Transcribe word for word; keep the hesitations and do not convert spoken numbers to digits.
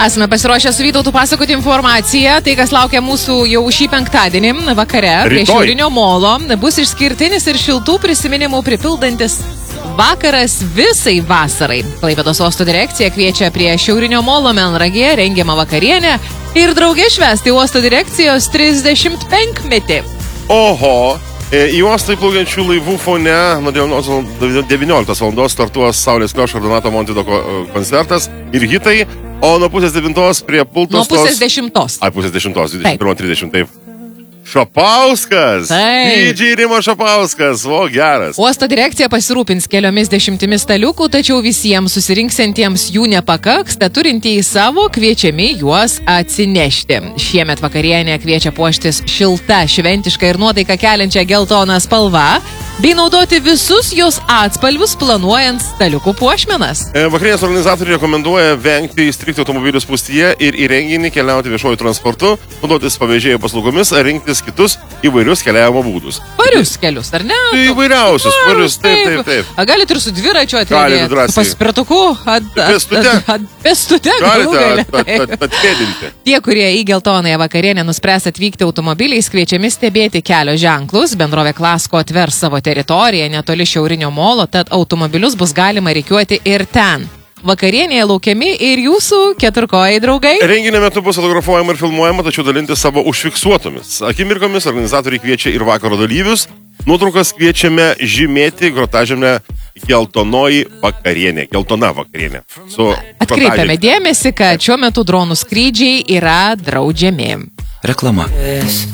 Esame pasiruošę su Vytautu pasakoti informaciją. Tai, kas laukia mūsų jau šį penktadienį vakare prie Šiaurinio molo, bus išskirtinis ir šiltų prisiminimų pripildantis vakaras visai vasarai. Klaipėdos uosto direkcija kviečia prie Šiaurinio molo Melnragėje rengiamą vakarienę ir drauge švęsti uosto direkcijos trisdešimt penkmetį. Oho! Į uostą įplaukiančių laivų fone nuo devynioliktos valandos startuos Saulės Kliošo ir Donato Montvydo koncertas ir hitai, o nuo pusės devintos prie pultos... Nuo pusės dešimtos. Ai, pusės dešimtos, dvidešimt pirmą trisdešimt, taip. Šapauskas! Taip. Didžiai Rimo Šapauskas, o geras. Uosto direkcija pasirūpins keliomis dešimtimis staliukų, tačiau visiems susirinksiantiems jų nepakaks, tad turintieji savo kviečiami juos atsinešti. Šiemet vakarienė kviečia puoštis šilta, šventiška ir nuotaiką keliančią geltoną spalvą, bei naudoti visus jos atspalvius planuojant staliukų puošmenas. Vakarienės organizatoriai rekomenduoja vengti įstrigti automobilių spūstyje ir į renginį keliauti viešuoju transportu, naudotis pavėžėjų paslaugomis ar rinktis kitus įvairius keliavimo būdus. Varius kelius, ar ne? Tai įvairiausius, varius, taip, taip, taip. A, galit ir su dviračiu Galite drąsiai. su paspirtuku, pestute. Galite atpėdinti. Tie, kurie į geltonąją vakarienę nuspręs atvykti automobiliais, kviečiami stebėti kelio ženklus. Bendrovė Klasko atvers savo teritoriją netoli Šiaurinio molo, tad automobilius bus galima rikiuoti ir ten. Vakarienėje laukiami ir jūsų keturkojai draugai. Renginio metu bus fotografuojama ir filmuojama, tačiau dalintis savo užfiksuotomis akimirkomis organizatoriai kviečia ir vakaro dalyvius. Nuotraukas kviečiame žymėti grotažymę geltonoji vakarienė, geltona vakarienė. Atkreipiame dėmesį, kad šiuo metu dronų skrydžiai yra draudžiami. Reklama.